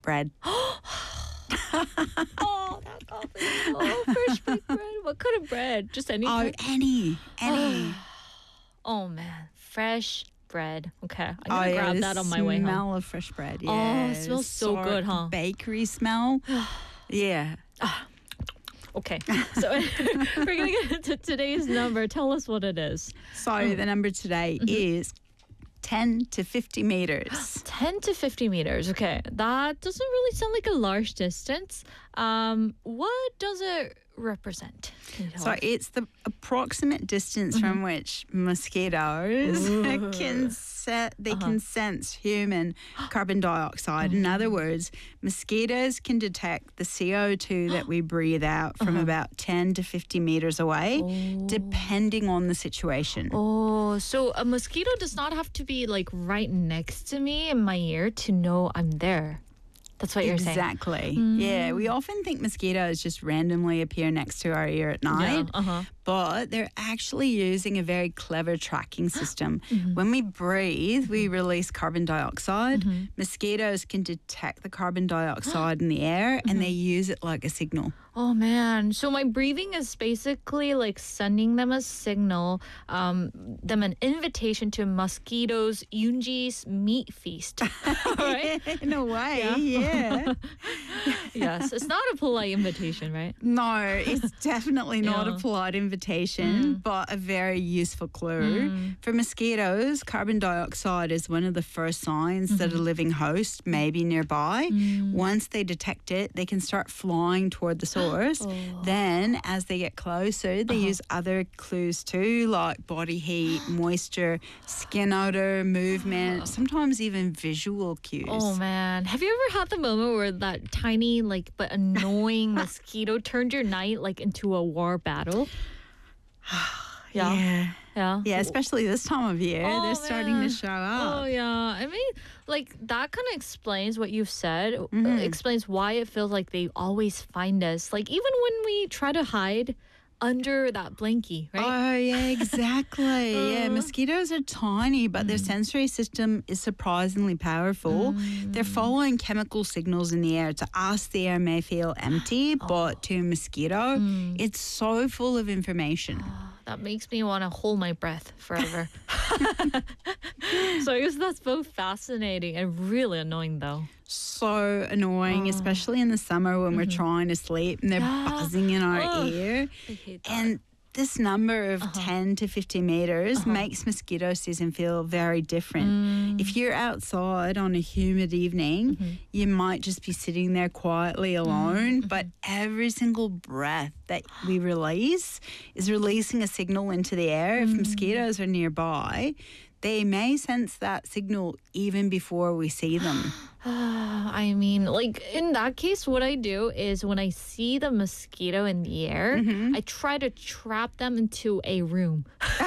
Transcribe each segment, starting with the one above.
bread. Oh, that got me. Oh, fresh baked bread. What kind of bread? Just any Oh, kind? any. Oh, man. Fresh bread. Okay. I'm Oh, going to yeah, grab the that on my way home. smell of fresh bread. Oh, Yeah, it smells so good, huh? Bakery smell. Yeah. Okay. So we're going to get into today's number. Tell us what it is. So the number today is 10 to 50 meters. 10 to 50 meters. Okay. That doesn't really sound like a large distance. What does it represent? Can you tell So us? it's the approximate distance from which mosquitoes can sense human carbon dioxide. In other words, mosquitoes can detect the CO2 that we breathe out from about 10 to 50 meters away, depending on the situation. Oh, so a mosquito does not have to be like right next to me in my ear to know I'm there. That's what you're saying. Exactly. Yeah, we often think mosquitoes just randomly appear next to our ear at night, but they're actually using a very clever tracking system. When we breathe, we release carbon dioxide. Mosquitoes can detect the carbon dioxide in the air and they use it like a signal. Oh man, so my breathing is basically like sending them a signal, them an invitation to mosquitoes Yoonji's meat feast. Right? In a way, yeah. Yes, it's not a polite invitation, right? No, it's definitely not a Yeah. polite invitation, but a very useful clue. For mosquitoes, carbon dioxide is one of the first signs that a living host may be nearby. Once they detect it, they can start flying toward the source. Then, as they get closer, they use other clues too, like body heat, moisture, skin odor, movement, sometimes even visual cues. Oh man, have you ever had the moment where that tiny like but annoying mosquito turned your night like into a war battle? Yeah. Yeah. Yeah, especially this time of year. Oh, They're starting to man. show up. Oh yeah, I mean, like that kind of explains what you've said. Explains why it feels like they always find us. Like even when we try to hide under that blankie, right? Oh, yeah, exactly. Yeah, mosquitoes are tiny, but their sensory system is surprisingly powerful. They're following chemical signals in the air. To us, the air may feel empty, but to a mosquito, it's so full of information. That makes me want to hold my breath forever. So I guess that's both fascinating and really annoying, though. So annoying, especially in the summer when we're trying to sleep and they're buzzing in our ear. I hate that. And this number of 10 to 50 meters makes mosquito season feel very different. If you're outside on a humid evening, you might just be sitting there quietly alone, but every single breath that we release is releasing a signal into the air. If mosquitoes are nearby, they may sense that signal even before we see them. I mean, like in that case, what I do is when I see the mosquito in the air, I try to trap them into a room.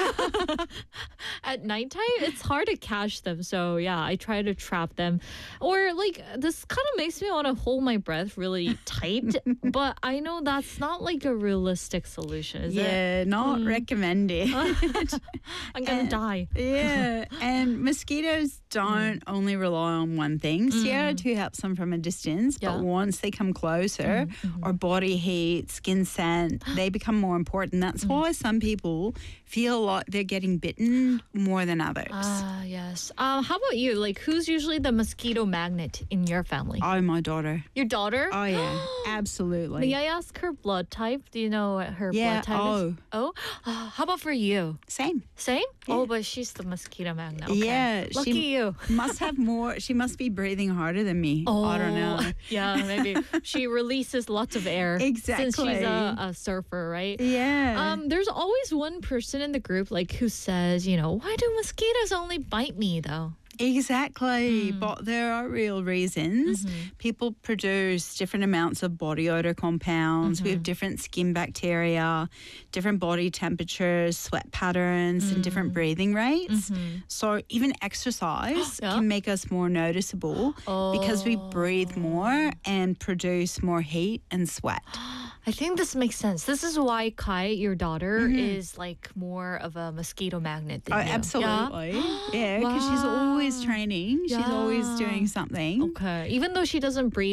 At nighttime, it's hard to catch them. So yeah, I try to trap them. Or like this kind of makes me want to hold my breath really tight. But I know that's not like a realistic solution, is it? Yeah, not recommended. I'm gonna die. Yeah, and mosquitoes don't only rely on one thing. CO2 helps them from a distance, Yeah. but once they come closer, or body heat, skin scent, they become more important. That's why some people feel like they're getting bitten more than others. Ah, yes. How about you? Like, who's usually the mosquito magnet in your family? Oh, my daughter. Your daughter? Oh, yeah, absolutely. May I ask her blood type? Do you know what her Yeah, blood type is? Oh. How about for you? Same. Same? Oh, but she's the mosquito magnet. Okay. Yeah, Lucky you. must have more. She must be breathing harder than me. Oh, I don't know. Yeah, maybe. She releases lots of air. Since Exactly. she's a surfer, right? Yeah. There's always one person in the group like who says, why do mosquitoes only bite me though? Exactly, but there are real reasons. People produce different amounts of body odor compounds. We have different skin bacteria, different body temperatures, sweat patterns, and different breathing rates. So even exercise Yeah. can make us more noticeable because we breathe more and produce more heat and sweat. I think this makes sense. This is why Kai, your daughter, is like more of a mosquito magnet than Oh, you. absolutely. Yeah, because she's always training. She's always doing something. Okay. Even though she doesn't breathe